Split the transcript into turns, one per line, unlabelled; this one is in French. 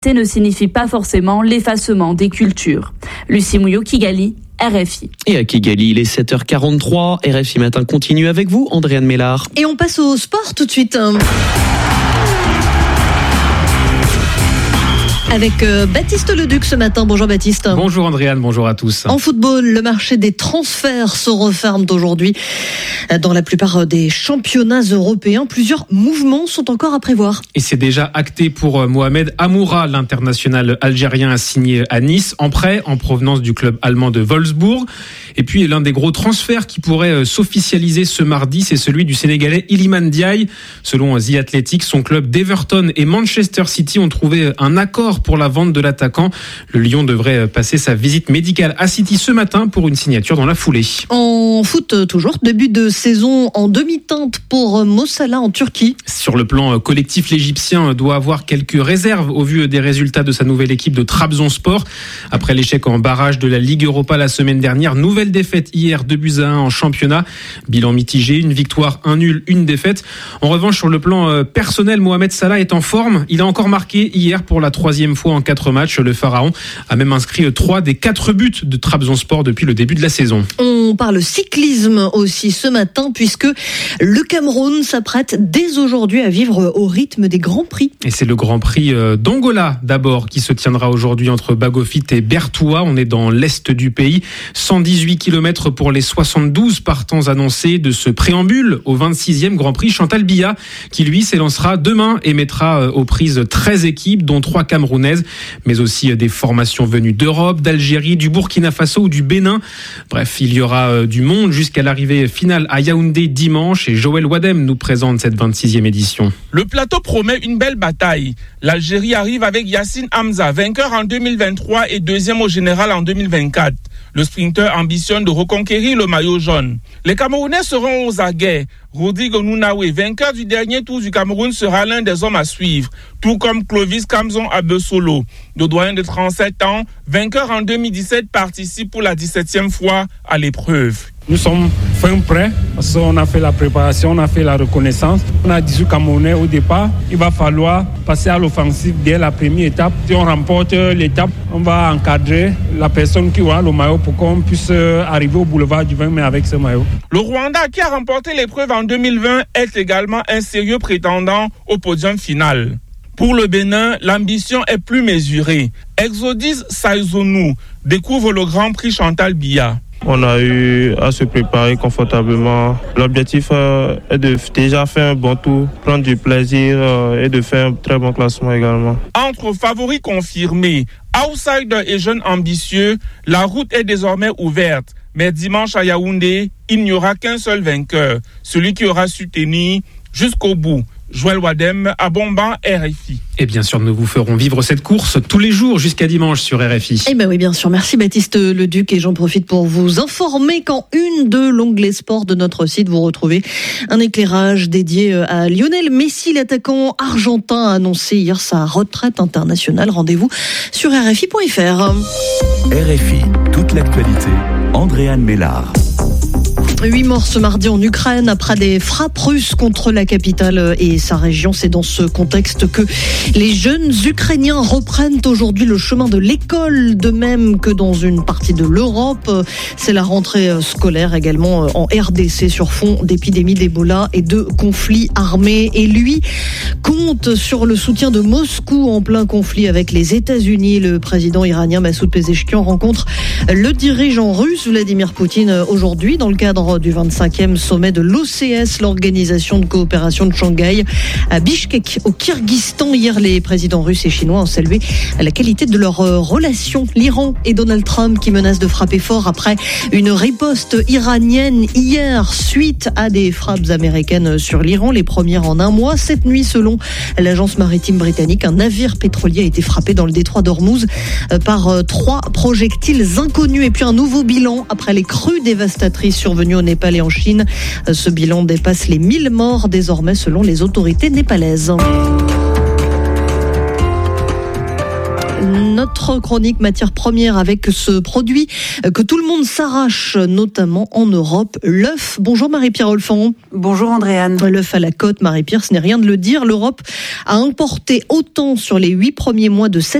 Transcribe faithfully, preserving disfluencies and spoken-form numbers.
ne signifie pas forcément l'effacement des cultures. Lucie Mouillot, Kigali, R F I.
Et à Kigali, il est sept heures quarante-trois. R F I Matin continue avec vous, Andréane Mélard.
Et on passe au sport tout de suite. Avec euh, Baptiste Leduc ce matin. Bonjour Baptiste.
Bonjour Andréane, bonjour à tous.
En football, le marché des transferts se referme aujourd'hui. Dans la plupart des championnats européens, plusieurs mouvements sont encore à prévoir.
Et c'est déjà acté pour Mohamed Amoura. L'international algérien a signé à Nice en prêt en provenance du club allemand de Wolfsburg. Et puis l'un des gros transferts qui pourrait s'officialiser ce mardi, c'est celui du Sénégalais Iliman Ndiaye. Selon The Athletic, son club d'Everton et Manchester City ont trouvé un accord pour la vente de l'attaquant. Le Lion devrait passer sa visite médicale à City ce matin pour une signature dans la foulée.
En foot toujours, début de saison en demi-teinte pour Mo Salah en Turquie.
Sur le plan collectif, l'Égyptien doit avoir quelques réserves au vu des résultats de sa nouvelle équipe de Trabzonspor. Après l'échec en barrage de la Ligue Europa la semaine dernière, nouvelle défaite hier, deux buts à un en championnat. Bilan mitigé, une victoire, un nul, une défaite. En revanche, sur le plan personnel, Mohamed Salah est en forme. Il a encore marqué hier pour la troisième fois en quatre matchs. Le Pharaon a même inscrit trois des quatre buts de Trabzonspor depuis le début de la saison.
On parle cyclisme aussi ce matin puisque le Cameroun s'apprête dès aujourd'hui à vivre au rythme des Grands Prix.
Et c'est le Grand Prix d'Angola d'abord qui se tiendra aujourd'hui entre Bagofit et Bertoua. On est dans l'est du pays. cent dix-huit kilomètres pour les soixante-douze partants annoncés de ce préambule au vingt-sixième Grand Prix. Chantal Biya qui lui s'élancera demain et mettra aux prises treize équipes dont trois camerounaises, mais aussi des formations venues d'Europe, d'Algérie, du Burkina Faso ou du Bénin. Bref, il y aura du monde jusqu'à l'arrivée finale à Yaoundé dimanche et Joël Wadem nous présente cette vingt-sixième édition.
Le plateau promet une belle bataille. L'Algérie arrive avec Yassine Hamza, vainqueur en deux mille vingt-trois et deuxième au général en deux mille vingt-quatre. Le sprinter ambitionne de reconquérir le maillot jaune. Les Camerounais seront aux aguets. Rodrigo Nounawe, vainqueur du dernier tour du Cameroun, sera l'un des hommes à suivre, tout comme Clovis Kamzon Abesolo. Le doyen de trente-sept ans, vainqueur en deux mille dix-sept, participe pour la dix-septième fois à l'épreuve.
Nous sommes fin prêts parce qu'on a fait la préparation, on a fait la reconnaissance. On a dix-huit Camerounais au départ. Il va falloir passer à l'offensive dès la première étape. Si on remporte l'étape, on va encadrer la personne qui aura le maillot pour qu'on puisse arriver au boulevard du vingt mai avec ce maillot.
Le Rwanda, qui a remporté l'épreuve en deux mille vingt, est également un sérieux prétendant au podium final. Pour le Bénin, l'ambition est plus mesurée. Exodus Saizonu découvre le Grand Prix Chantal Biya.
On a eu à se préparer confortablement. L'objectif euh, est de déjà faire un bon tour, prendre du plaisir euh, et de faire un très bon classement également.
Entre favoris confirmés, outsiders et jeunes ambitieux, la route est désormais ouverte. Mais dimanche à Yaoundé, il n'y aura qu'un seul vainqueur, celui qui aura su tenir jusqu'au bout. Joël Wadem à Bomban, R F I.
Et bien sûr, nous vous ferons vivre cette course tous les jours jusqu'à dimanche sur R F I.
Eh bien oui, bien sûr. Merci Baptiste Leduc. Et j'en profite pour vous informer qu'en une de l'onglet sport de notre site, vous retrouvez un éclairage dédié à Lionel Messi. L'attaquant argentin a annoncé hier sa retraite internationale. Rendez-vous sur R F I point F R.
R F I, toute l'actualité. Andréane Mélard.
Huit morts ce mardi en Ukraine après des frappes russes contre la capitale et sa région. C'est dans ce contexte que les jeunes Ukrainiens reprennent aujourd'hui le chemin de l'école, de même que dans une partie de l'Europe. C'est la rentrée scolaire également en R D C sur fond d'épidémie d'Ebola et de conflits armés. Et lui compte sur le soutien de Moscou en plein conflit avec les États-Unis. Le président iranien Massoud Pezeshkian rencontre le dirigeant russe Vladimir Poutine aujourd'hui dans le cadre du vingt-cinquième sommet de l'O C S, l'Organisation de coopération de Shanghai, à Bishkek, au Kyrgyzstan. Hier, les présidents russes et chinois ont salué la qualité de leurs relations. L'Iran et Donald Trump qui menacent de frapper fort après une riposte iranienne hier suite à des frappes américaines sur l'Iran, les premières en un mois. Cette nuit, selon l'agence maritime britannique, un navire pétrolier a été frappé dans le détroit d'Ormuz par trois projectiles inconnus. Et puis un nouveau bilan après les crues dévastatrices survenues au Népal et en Chine. Ce bilan dépasse les mille morts désormais selon les autorités népalaises. Notre chronique matière première avec ce produit que tout le monde s'arrache, notamment en Europe, l'œuf. Bonjour Marie-Pierre Olfan.
Bonjour Andréane.
L'œuf à la côte, Marie-Pierre, ce n'est rien de le dire. L'Europe a importé autant sur les huit premiers mois de cette